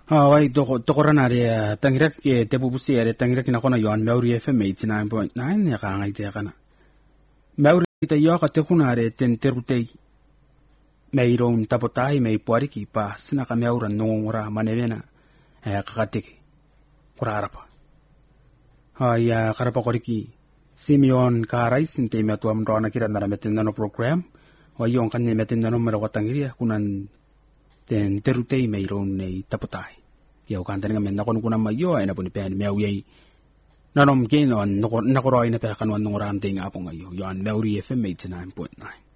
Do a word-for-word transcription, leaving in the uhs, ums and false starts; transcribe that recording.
Awai toko tokorana re tangirak ke tebubusi re tangirak na kona yon Maori F M eighty-nine point nine ya ka ngai te kana. Maori te yo ka te kuna re ten terutei. Mei ron tapotai mei puariki pa sina ka Maura nongora manevena e kakatiki. Kurarapa. Haya karapa koriki Simeon Karais inte metua mrona kira na metin nano program. Wa yon kan ne metin nano mero watangiria kunan ten terutei mei ron nei tapotai. Kiau kan tani ngamen nakon kuna mayo ay napuni pen mewi nanom gin on nakoroy na pe kanwan ng ram ting apong ayo yon Maori F M eighty-nine point nine.